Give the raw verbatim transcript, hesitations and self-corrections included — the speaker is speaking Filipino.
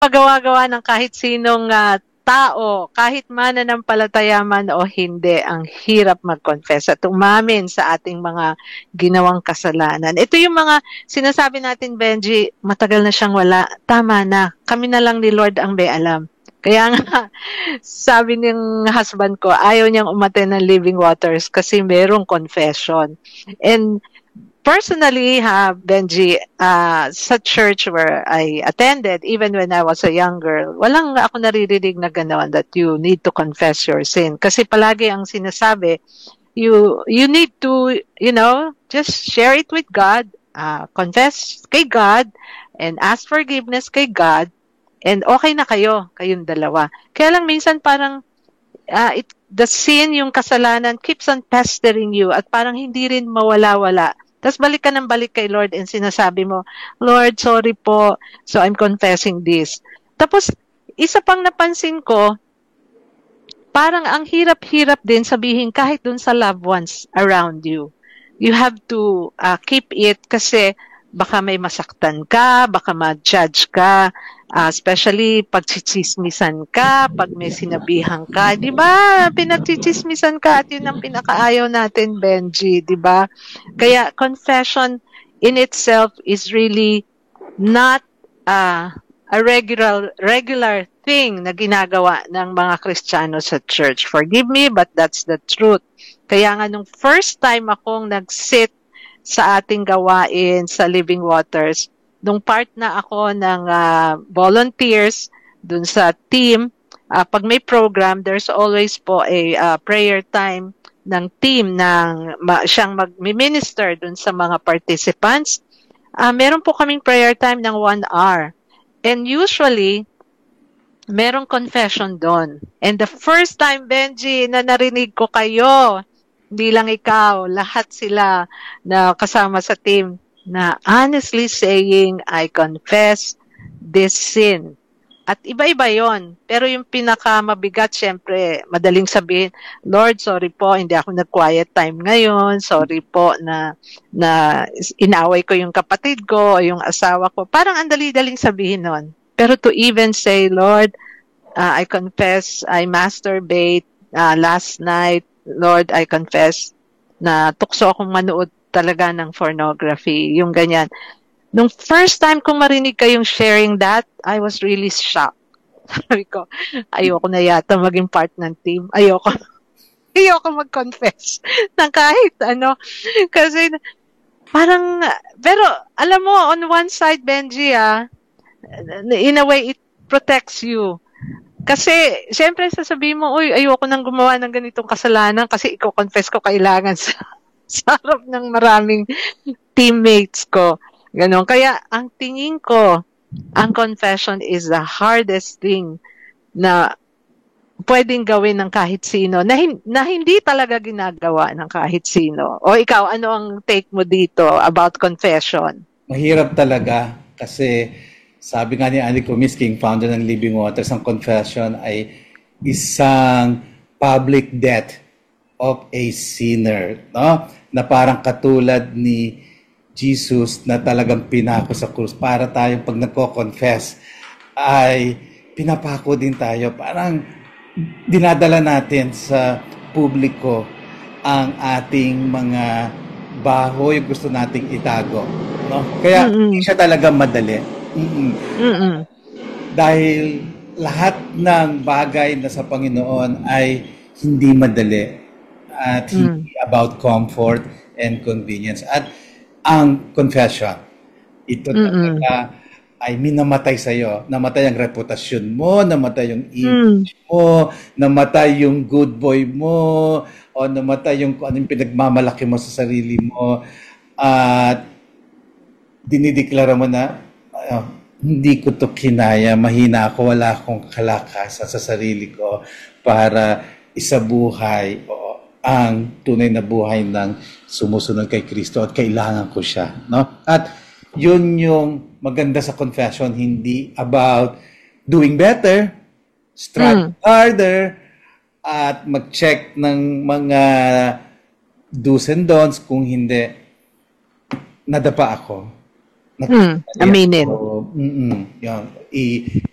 pagawa-gawa ng kahit sinong uh, tao, kahit mananampalataya man o hindi, ang hirap mag-confess at umamin sa ating mga ginawang kasalanan. Ito yung mga sinasabi natin, Benji, matagal na siyang wala. Tama na. Kami na lang ni Lord ang may alam. Kaya nga, sabi ng husband ko, ayaw niyang umattend ng Living Waters kasi merong confession. And personally, ha, Benji, uh, sa church where I attended, even when I was a young girl, walang ako naririnig na gano'n that you need to confess your sin. Kasi palagi ang sinasabi, you you need to, you know, just share it with God, uh, confess kay God, and ask forgiveness kay God, and okay na kayo, kayong dalawa. Kaya lang minsan parang, uh, it, the sin, yung kasalanan, keeps on pestering you, at parang hindi rin mawala-wala. Tapos balik ka ng balik kay Lord and sinasabi mo, Lord, sorry po, so I'm confessing this. Tapos, isa pang napansin ko, parang ang hirap-hirap din sabihin kahit dun sa loved ones around you. You have to uh, keep it kasi baka may masaktan ka, baka ma-judge ka, uh, especially pag chichismisan ka, pag may sinabihan ka, di ba? Pinagchichismisan ka at yun ang pinakaayaw natin, Benji, di ba? Kaya confession in itself is really not uh, a regular regular thing na ginagawa ng mga Kristiyano sa church. Forgive me, but that's the truth. Kaya nga nung first time akong nag-sit sa ating gawain sa Living Waters, nung part na ako ng uh, volunteers dun sa team, uh, pag may program, there's always po a uh, prayer time ng team ng ma- siyang mag-minister dun sa mga participants. Uh, meron po kaming prayer time ng one hour. And usually, merong confession doon. And the first time, Benji, na narinig ko kayo, hindi lang ikaw, lahat sila na kasama sa team na honestly saying, I confess this sin. At iba-iba yon. Pero yung pinakamabigat, syempre, madaling sabihin, Lord, sorry po, hindi ako nag-quiet time ngayon. Sorry po na, na inaway ko yung kapatid ko o yung asawa ko. Parang ang dali-daling sabihin nun. Pero to even say, Lord, uh, I confess, I masturbate uh, last night. Lord, I confess na tukso akong manood talaga ng pornography, yung ganyan. Nung first time kong marinig kayong sharing that, I was really shocked. Sabi ko, ayoko na yata maging part ng team. Ayoko. Ayoko mag-confess ng kahit ano. Kasi parang, pero alam mo, on one side, Benji, ah, in a way, it protects you. Kasi, syempre, sasabihin mo, uy, ayoko nang gumawa ng ganitong kasalanan kasi i-confess ko kailangan sa, sa harap ng maraming teammates ko. Ganon. Kaya, ang tingin ko, ang confession is the hardest thing na pwedeng gawin ng kahit sino, na, hin- na hindi talaga ginagawa ng kahit sino. O ikaw, ano ang take mo dito about confession? Mahirap talaga kasi sabi nga ni Annie Comisking, founder ng Living Waters, ang confession ay isang public death of a sinner, no? Na parang katulad ni Jesus na talagang pinako sa krus para tayo pag nagko-confess ay pinapako din tayo. Parang dinadala natin sa publiko ang ating mga baho, yung gusto nating itago, no? Kaya Mm-mm. siya talaga madali. Mm-mm. Mm-mm. Dahil lahat ng bagay na sa Panginoon ay hindi madali at mm. hindi about comfort and convenience. At ang confession, ito talaga mm. ay minamatay sa'yo. Namatay ang reputasyon mo, namatay yung image mm. mo, namatay yung good boy mo, o namatay yung anong pinagmamalaki mo sa sarili mo. At dinideklara mo na, Uh, hindi ko to kinaya, mahina ako, wala akong kalakasan sa sarili ko para isabuhay o ang tunay na buhay ng sumusunod kay Kristo at kailangan ko siya, no? At yun yung maganda sa confession, hindi about doing better, strive mm. harder, at mag-check ng mga do's and don'ts. Kung hindi, nadapa ako. Hmm, aminin. So, mm-mm, yan. I,